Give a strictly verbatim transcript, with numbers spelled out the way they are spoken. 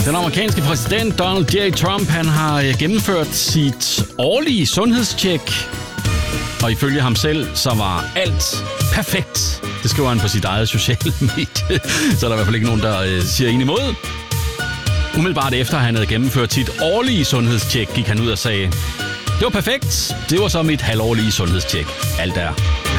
Den amerikanske præsident Donald J. Trump, han har gennemført sit årlige sundhedstjek. Og ifølge ham selv, så var alt perfekt. Det skriver han på sit eget sociale medie. Så er der i hvert fald ikke nogen, der øh, siger en imod. Umiddelbart efter, at han havde gennemført sit årlige sundhedstjek, gik han ud og sagde, det var perfekt. Det var så mit halvårlige sundhedstjek. Alt er